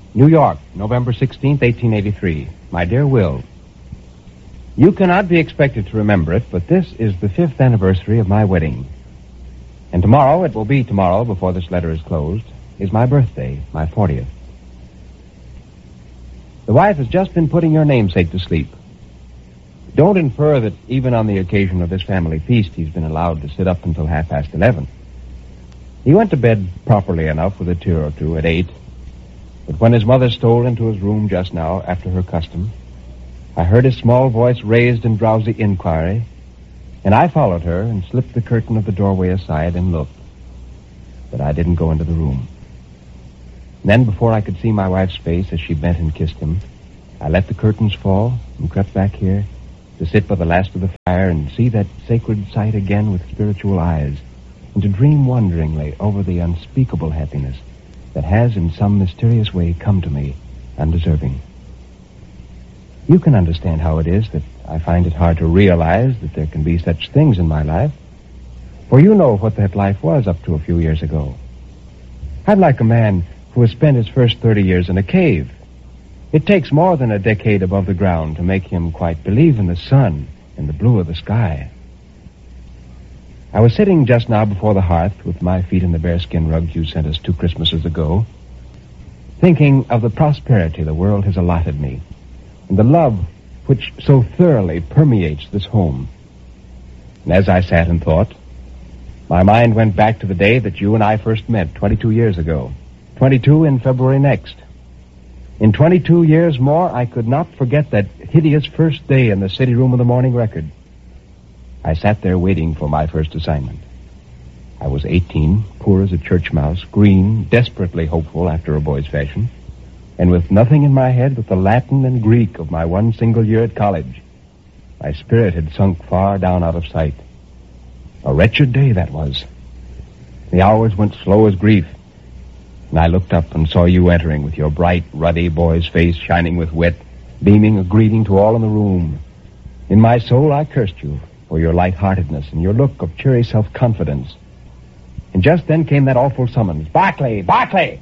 New York, November 16th, 1883. My dear Will, you cannot be expected to remember it, but this is the 5th anniversary of my wedding. And tomorrow, it will be tomorrow before this letter is closed, is my birthday, my 40th. The wife has just been putting your namesake to sleep. Don't infer that even on the occasion of this family feast, he's been allowed to sit up until 11:30. He went to bed properly enough with a tear or two at 8, but when his mother stole into his room just now, after her custom, I heard his small voice raised in drowsy inquiry, and I followed her and slipped the curtain of the doorway aside and looked. But I didn't go into the room. Then, before I could see my wife's face as she bent and kissed him, I let the curtains fall and crept back here to sit by the last of the fire and see that sacred sight again with spiritual eyes, and to dream wonderingly over the unspeakable happiness that has in some mysterious way come to me, undeserving. You can understand how it is that I find it hard to realize that there can be such things in my life, for you know what that life was up to a few years ago. I'm like a man who has spent his first 30 years in a cave. It takes more than a decade above the ground to make him quite believe in the sun and the blue of the sky. I was sitting just now before the hearth with my feet in the bearskin rug you sent us 2 Christmases ago, thinking of the prosperity the world has allotted me and the love which so thoroughly permeates this home. And as I sat and thought, my mind went back to the day that you and I first met 22 years ago, 22 in February next. In 22 years more, I could not forget that hideous first day in the city room of the Morning Record. I sat there waiting for my first assignment. I was 18, poor as a church mouse, green, desperately hopeful after a boy's fashion, and with nothing in my head but the Latin and Greek of my one single year at college. My spirit had sunk far down out of sight. A wretched day that was. The hours went slow as grief, and I looked up and saw you entering with your bright, ruddy boy's face shining with wit, beaming a greeting to all in the room. In my soul, I cursed you for your lightheartedness and your look of cheery self-confidence. And just then came that awful summons, "Barclay! Barclay!"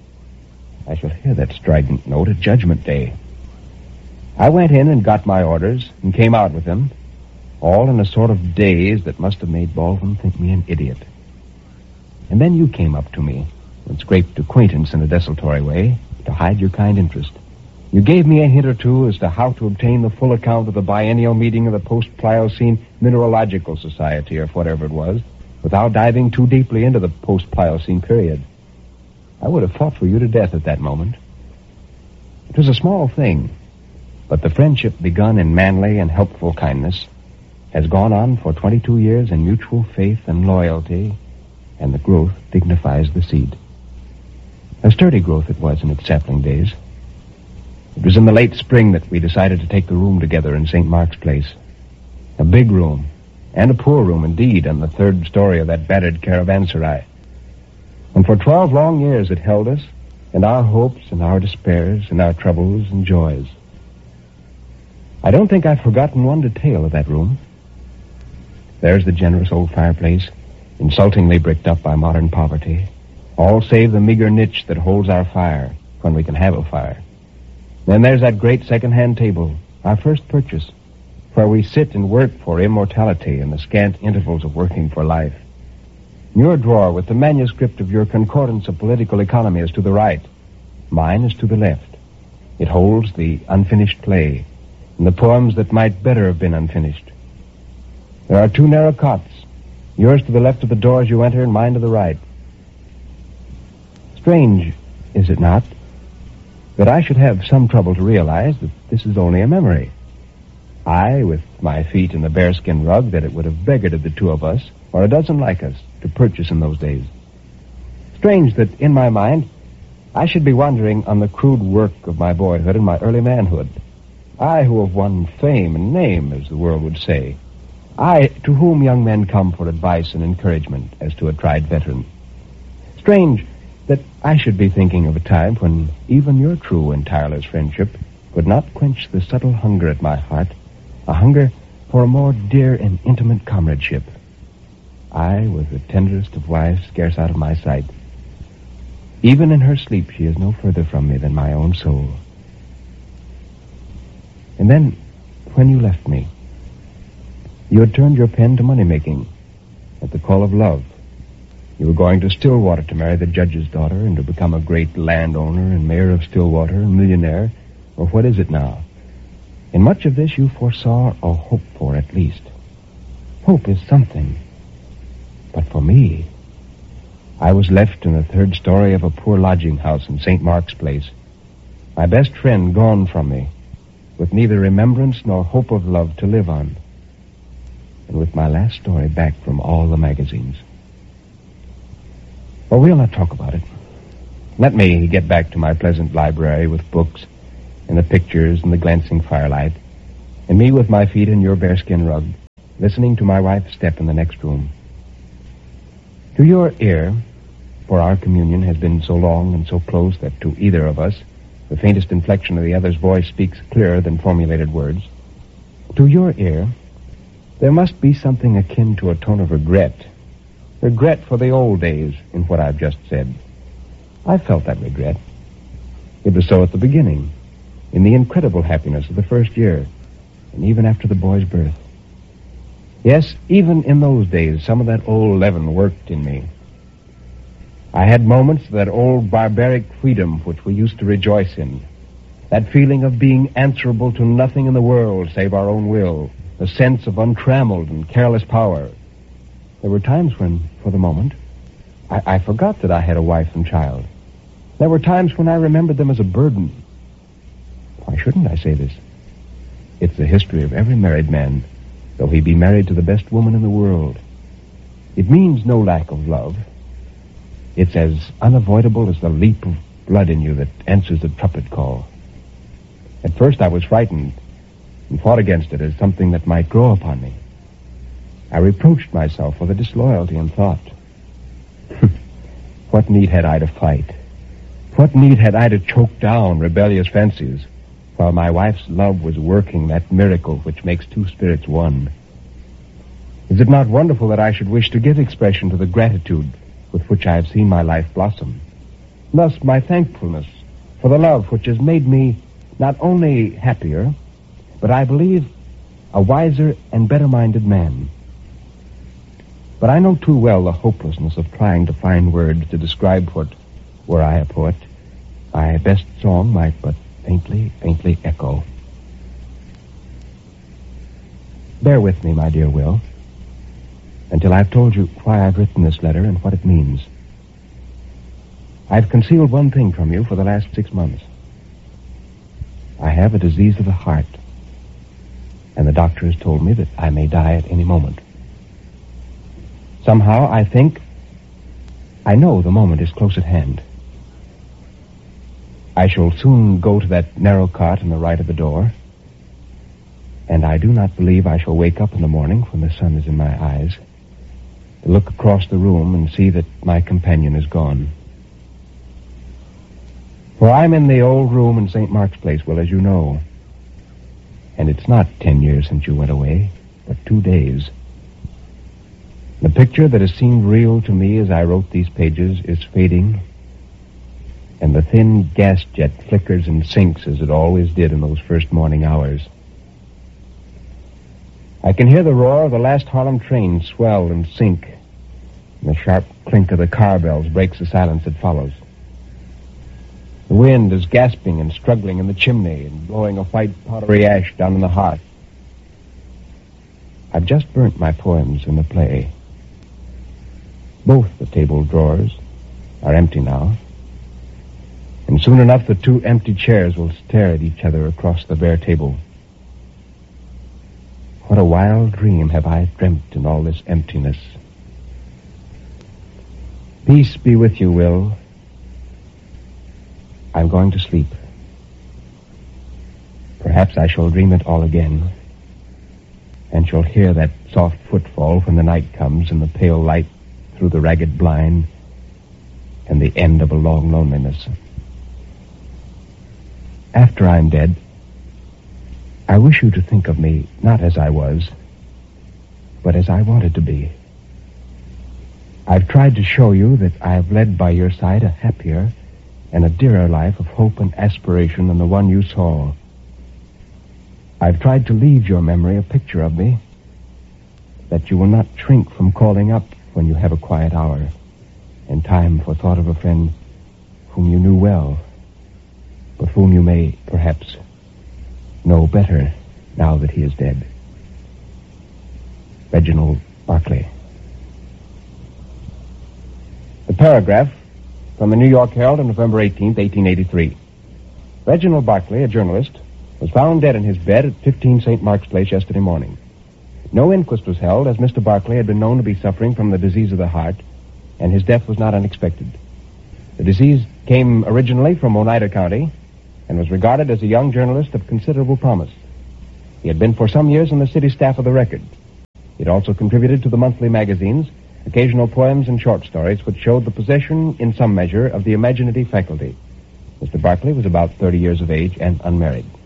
I shall hear that strident note at Judgment Day. I went in and got my orders and came out with them, all in a sort of daze that must have made Baldwin think me an idiot. And then you came up to me and scraped acquaintance in a desultory way to hide your kind interest. You gave me a hint or two as to how to obtain the full account of the biennial meeting of the Post-Pliocene Mineralogical Society, or whatever it was, without diving too deeply into the Post-Pliocene period. I would have fought for you to death at that moment. It was a small thing, but the friendship begun in manly and helpful kindness has gone on for 22 years in mutual faith and loyalty, and the growth dignifies the seed. A sturdy growth it was in its sapling days. It was in the late spring that we decided to take the room together in St. Mark's Place. A big room, and a poor room indeed, on the 3rd story of that battered caravanserai. And for 12 long years it held us, and our hopes and our despairs and our troubles and joys. I don't think I've forgotten one detail of that room. There's the generous old fireplace, insultingly bricked up by modern poverty, all save the meager niche that holds our fire when we can have a fire. Then there's that great second-hand table, our first purchase, where we sit and work for immortality in the scant intervals of working for life. Your drawer with the manuscript of your Concordance of Political Economy is to the right. Mine is to the left. It holds the unfinished play and the poems that might better have been unfinished. There are 2 narrow cots, yours to the left of the door as you enter and mine to the right. Strange, is it not, that I should have some trouble to realize that this is only a memory. I, with my feet in the bearskin rug that it would have beggared the 2 of us, or a dozen like us, to purchase in those days. Strange that, in my mind, I should be wandering on the crude work of my boyhood and my early manhood. I who have won fame and name, as the world would say. I, to whom young men come for advice and encouragement as to a tried veteran. Strange that I should be thinking of a time when even your true and tireless friendship could not quench the subtle hunger at my heart, a hunger for a more dear and intimate comradeship. I, with the tenderest of wives scarce out of my sight. Even in her sleep, she is no further from me than my own soul. And then, when you left me, you had turned your pen to money-making at the call of love. You were going to Stillwater to marry the judge's daughter and to become a great landowner and mayor of Stillwater, a millionaire. Or what is it now? In much of this you foresaw or hoped for, at least. Hope is something. But for me, I was left in the third story of a poor lodging house in St. Mark's Place. My best friend gone from me, with neither remembrance nor hope of love to live on. And with my last story back from all the magazines. Well, we'll not talk about it. Let me get back to my pleasant library with books and the pictures and the glancing firelight, and me with my feet in your bearskin rug, listening to my wife's step in the next room. To your ear, for our communion has been so long and so close that to either of us, the faintest inflection of the other's voice speaks clearer than formulated words. To your ear, there must be something akin to a tone of regret. Regret for the old days in what I've just said. I felt that regret. It was so at the beginning, in the incredible happiness of the first year, and even after the boy's birth. Yes, even in those days, some of that old leaven worked in me. I had moments of that old barbaric freedom which we used to rejoice in. That feeling of being answerable to nothing in the world save our own will. A sense of untrammeled and careless power. There were times when, for the moment, I forgot that I had a wife and child. There were times when I remembered them as a burden. Why shouldn't I say this? It's the history of every married man, though he be married to the best woman in the world. It means no lack of love. It's as unavoidable as the leap of blood in you that answers the trumpet call. At first I was frightened and fought against it as something that might grow upon me. I reproached myself for the disloyalty and thought, what need had I to fight? What need had I to choke down rebellious fancies while my wife's love was working that miracle which makes two spirits one? Is it not wonderful that I should wish to give expression to the gratitude with which I have seen my life blossom? Thus, my thankfulness for the love which has made me not only happier, but I believe a wiser and better-minded man. But I know too well the hopelessness of trying to find words to describe what, were I a poet, my best song might but faintly echo. Bear with me, my dear Will, until I've told you why I've written this letter and what it means. I've concealed one thing from you for the last 6 months. I have a disease of the heart, and the doctor has told me that I may die at any moment. Somehow, I know the moment is close at hand. I shall soon go to that narrow cot on the right of the door, and I do not believe I shall wake up in the morning when the sun is in my eyes to look across the room and see that my companion is gone. For I'm in the old room in St. Mark's Place, Will, as you know. And it's not 10 years since you went away, but 2 days. The picture that has seemed real to me as I wrote these pages is fading, and the thin gas jet flickers and sinks as it always did in those first morning hours. I can hear the roar of the last Harlem train swell and sink, and the sharp clink of the car bells breaks the silence that follows. The wind is gasping and struggling in the chimney and blowing a white powdery ash down in the hearth. I've just burnt my poems in the play. Both the table drawers are empty now, and soon enough the 2 empty chairs will stare at each other across the bare table. What a wild dream have I dreamt in all this emptiness. Peace be with you, Will. I'm going to sleep. Perhaps I shall dream it all again, and shall hear that soft footfall when the night comes and the pale light through the ragged blind, and the end of a long loneliness. After I'm dead, I wish you to think of me not as I was, but as I wanted to be. I've tried to show you that I have led by your side a happier and a dearer life of hope and aspiration than the one you saw. I've tried to leave your memory a picture of me that you will not shrink from calling up when you have a quiet hour and time for thought of a friend whom you knew well, but whom you may, perhaps, know better now that he is dead. Reginald Barclay. The paragraph from the New York Herald on November 18th, 1883. Reginald Barclay, a journalist, was found dead in his bed at 15 St. Mark's Place yesterday morning. No inquest was held, as Mr. Barclay had been known to be suffering from the disease of the heart, and his death was not unexpected. The disease came originally from Oneida County and was regarded as a young journalist of considerable promise. He had been for some years on the city staff of the Record. He had also contributed to the monthly magazines occasional poems and short stories which showed the possession, in some measure, of the imaginative faculty. Mr. Barclay was about 30 years of age and unmarried.